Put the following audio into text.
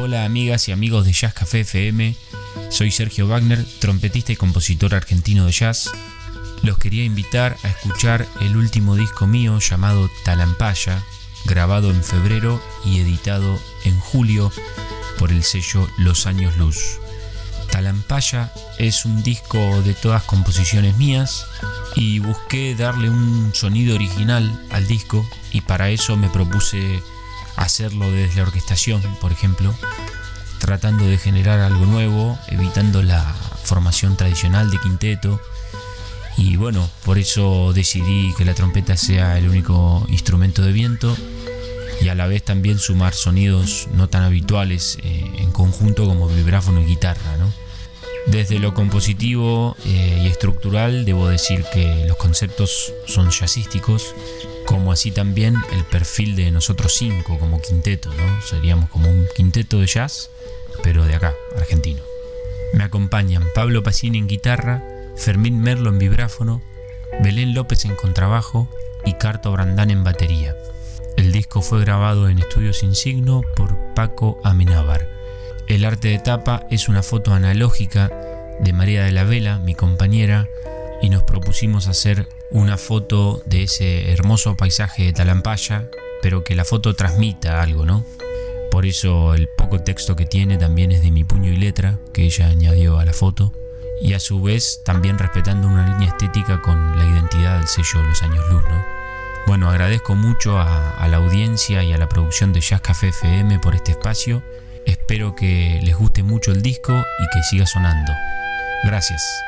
Hola amigas y amigos de Jazz Café FM, soy Sergio Wagner, trompetista y compositor argentino de jazz. Los quería invitar a escuchar el último disco mío llamado Talampaya, grabado en febrero y editado en julio por el sello Los Años Luz. Talampaya es un disco de todas composiciones mías y busqué darle un sonido original al disco, y para eso me propuse hacerlo desde la orquestación, por ejemplo, tratando de generar algo nuevo, evitando la formación tradicional de quinteto. Y bueno, por eso decidí que la trompeta sea el único instrumento de viento y a la vez también sumar sonidos no tan habituales en conjunto como vibráfono y guitarra, ¿no? Desde lo compositivo y estructural debo decir que los conceptos son jazzísticos, como así también el perfil de nosotros cinco como quinteto, ¿no? Seríamos como un quinteto de jazz, pero de acá, argentino. Me acompañan Pablo Pacini en guitarra, Fermín Merlo en vibráfono, Belén López en contrabajo y Carto Brandán en batería. El disco fue grabado en Estudios Sin Signo por Paco Amenábar. El arte de tapa es una foto analógica de María de la Vela, mi compañera, y nos propusimos hacer una foto de ese hermoso paisaje de Talampaya, pero que la foto transmita algo, ¿no? Por eso el poco texto que tiene también es de mi puño y letra, que ella añadió a la foto, y a su vez también respetando una línea estética con la identidad del sello Los Años Luz, ¿no? Bueno, agradezco mucho a la audiencia y a la producción de Jazz Café FM por este espacio. Espero que les guste mucho el disco y que siga sonando. Gracias.